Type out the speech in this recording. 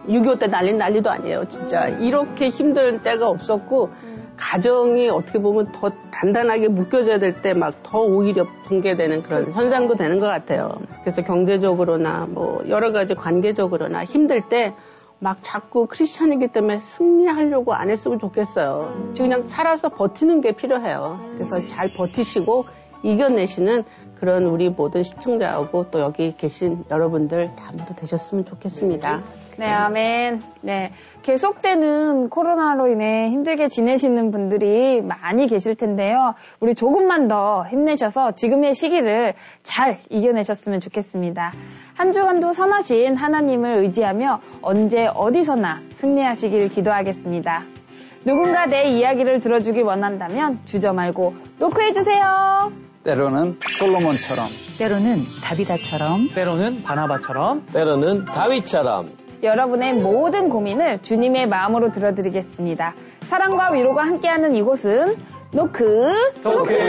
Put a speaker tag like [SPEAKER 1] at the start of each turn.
[SPEAKER 1] 6.25 때 난리도 아니에요. 진짜 이렇게 힘든 때가 없었고 가정이 어떻게 보면 더 단단하게 묶여져야 될 때 막 더 오히려 붕괴되는 그런 현상도 되는 것 같아요. 그래서 경제적으로나 뭐 여러 가지 관계적으로나 힘들 때 막 자꾸 크리스찬이기 때문에 승리하려고 안 했으면 좋겠어요. 그냥 살아서 버티는 게 필요해요. 그래서 잘 버티시고 이겨내시는 그런 우리 모든 시청자하고 또 여기 계신 여러분들 다 모두 되셨으면 좋겠습니다.
[SPEAKER 2] 네, 아멘. 네. 계속되는 코로나로 인해 힘들게 지내시는 분들이 많이 계실 텐데요. 우리 조금만 더 힘내셔서 지금의 시기를 잘 이겨내셨으면 좋겠습니다. 한 주간도 선하신 하나님을 의지하며 언제 어디서나 승리하시길 기도하겠습니다. 누군가 내 이야기를 들어주길 원한다면 주저 말고 노크해주세요.
[SPEAKER 3] 때로는 솔로몬처럼,
[SPEAKER 4] 때로는 다비다처럼,
[SPEAKER 5] 때로는 바나바처럼,
[SPEAKER 6] 때로는 다윗처럼
[SPEAKER 2] 여러분의 모든 고민을 주님의 마음으로 들어드리겠습니다. 사랑과 위로가 함께하는 이곳은 노크.